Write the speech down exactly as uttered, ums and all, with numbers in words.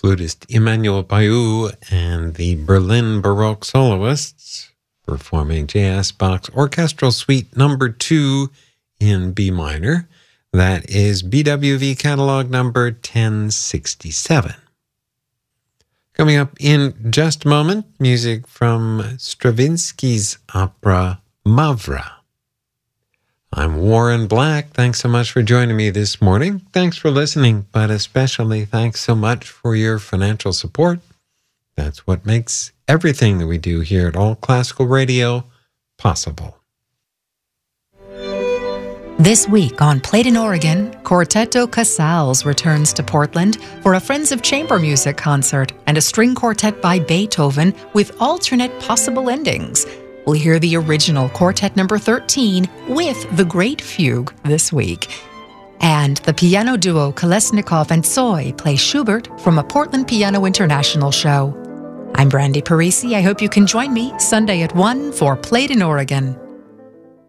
flutist Emmanuel Payou and the Berlin Baroque Soloists performing J S Bach's Orchestral Suite number two in B minor. That is B W V catalog number ten sixty-seven. Coming up in just a moment, music from Stravinsky's opera Mavra. I'm Warren Black. Thanks so much for joining me this morning. Thanks for listening, but especially thanks so much for your financial support. That's what makes everything that we do here at All Classical Radio possible. This week on Played in Oregon, Quartetto Casals returns to Portland for a Friends of Chamber Music concert and a string quartet by Beethoven with alternate possible endings. We'll hear the original Quartet number thirteen with the Great Fugue this week. And the piano duo Kolesnikov and Tsoi play Schubert from a Portland Piano International show. I'm Brandy Parisi. I hope you can join me Sunday at one for Played in Oregon.